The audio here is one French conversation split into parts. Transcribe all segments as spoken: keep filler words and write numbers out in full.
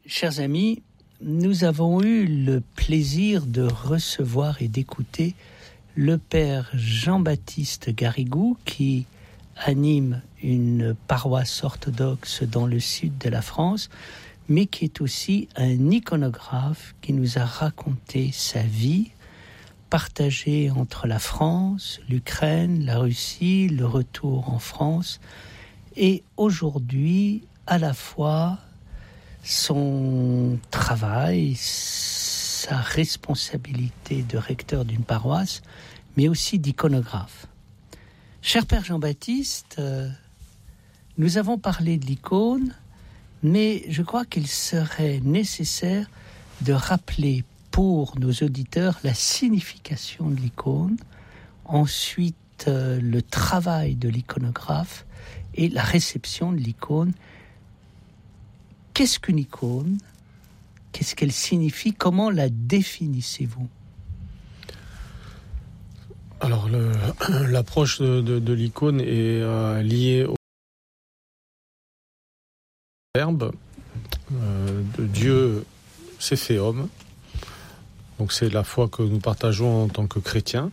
Chers amis, nous avons eu le plaisir de recevoir et d'écouter le père Jean-Baptiste Garrigou qui anime une paroisse orthodoxe dans le sud de la France, mais qui est aussi un iconographe qui nous a raconté sa vie, partagée entre la France, l'Ukraine, la Russie, le retour en France, et aujourd'hui, à la fois, son travail, sa responsabilité de recteur d'une paroisse, mais aussi d'iconographe. Cher Père Jean-Baptiste, euh, nous avons parlé de l'icône, mais je crois qu'il serait nécessaire de rappeler pour nos auditeurs la signification de l'icône, ensuite euh, le travail de l'iconographe et la réception de l'icône. Qu'est-ce qu'une icône ? Qu'est-ce qu'elle signifie ? Comment la définissez-vous ? Alors, le, l'approche de, de, de l'icône est euh, liée au Verbe. Euh, de Dieu s'est fait homme. Donc, c'est la foi que nous partageons en tant que chrétiens.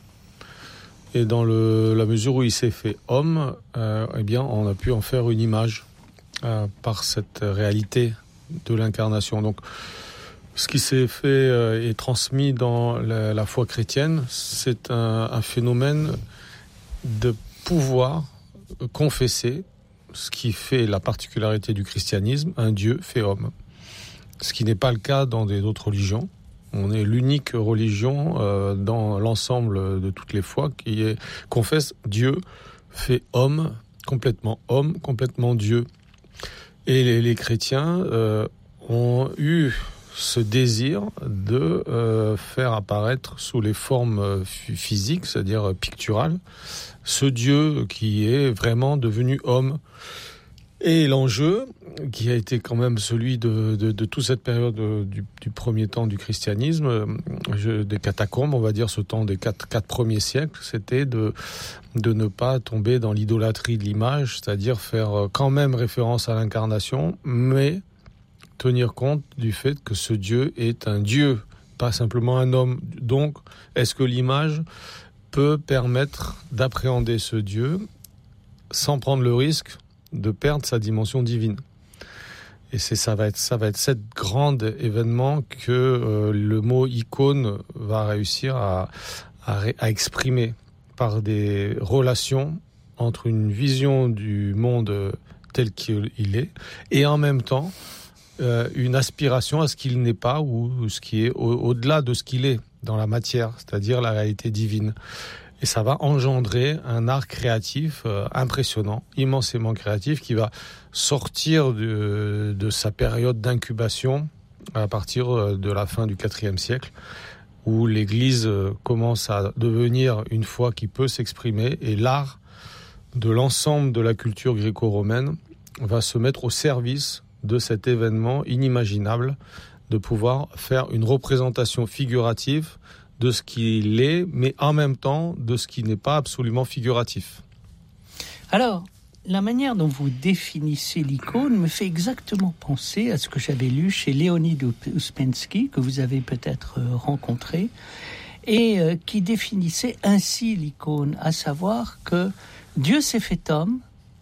Et dans le, la mesure où il s'est fait homme, euh, eh bien, on a pu en faire une image. Euh, par cette réalité de l'incarnation. Donc, ce qui s'est fait euh, et transmis dans la, la foi chrétienne, c'est un, un phénomène de pouvoir confesser ce qui fait la particularité du christianisme, un Dieu fait homme. Ce qui n'est pas le cas dans des autres religions. On est l'unique religion euh, dans l'ensemble de toutes les foi qui est, confesse Dieu fait homme, complètement homme, complètement Dieu. Et les, les chrétiens euh, ont eu ce désir de euh, faire apparaître sous les formes euh, physiques, c'est-à-dire picturales, ce Dieu qui est vraiment devenu homme. Et l'enjeu, qui a été quand même celui de, de, de toute cette période du, du premier temps du christianisme, je, des catacombes, on va dire ce temps des quatre, quatre premiers siècles, c'était de, de ne pas tomber dans l'idolâtrie de l'image, c'est-à-dire faire quand même référence à l'incarnation, mais tenir compte du fait que ce Dieu est un Dieu, pas simplement un homme. Donc, est-ce que l'image peut permettre d'appréhender ce Dieu sans prendre le risque de perdre sa dimension divine. Et c'est ça va être ça va être cet grand événement que euh, le mot icône va réussir à, à à exprimer par des relations entre une vision du monde tel qu'il est et en même temps euh, une aspiration à ce qu'il n'est pas ou ce qui est au, au-delà de ce qu'il est dans la matière, c'est-à-dire la réalité divine. Et ça va engendrer un art créatif euh, impressionnant, immensément créatif, qui va sortir de, de sa période d'incubation à partir de la fin du quatrième siècle, où l'Église commence à devenir une foi qui peut s'exprimer, et l'art de l'ensemble de la culture gréco-romaine va se mettre au service de cet événement inimaginable, de pouvoir faire une représentation figurative de ce qu'il est, mais en même temps de ce qui n'est pas absolument figuratif. Alors, la manière dont vous définissez l'icône me fait exactement penser à ce que j'avais lu chez Leonid Ouspensky, que vous avez peut-être rencontré, et euh, qui définissait ainsi l'icône, à savoir que Dieu s'est fait homme,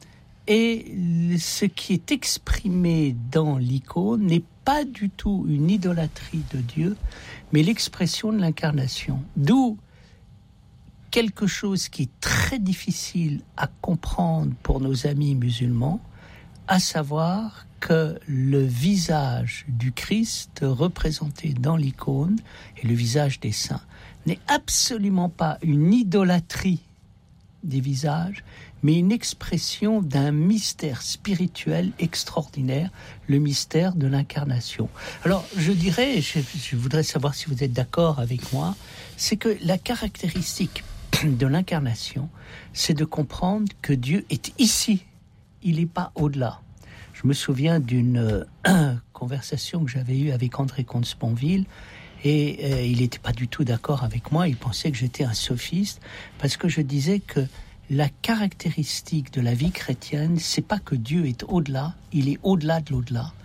et ce qui est exprimé dans l'icône n'est pas du tout une idolâtrie de Dieu, mais l'expression de l'incarnation. D'où quelque chose qui est très difficile à comprendre pour nos amis musulmans, à savoir que le visage du Christ représenté dans l'icône et le visage des saints n'est absolument pas une idolâtrie des visages, mais une expression d'un mystère spirituel extraordinaire, le mystère de l'incarnation. Alors, je dirais, je, je voudrais savoir si vous êtes d'accord avec moi, c'est que la caractéristique de l'incarnation, c'est de comprendre que Dieu est ici, il n'est pas au-delà. Je me souviens d'une euh, conversation que j'avais eue avec André Comte-Sponville, et euh, il n'était pas du tout d'accord avec moi, il pensait que j'étais un sophiste, parce que je disais que la caractéristique de la vie chrétienne, c'est pas que Dieu est au-delà, il est au-delà de l'au-delà.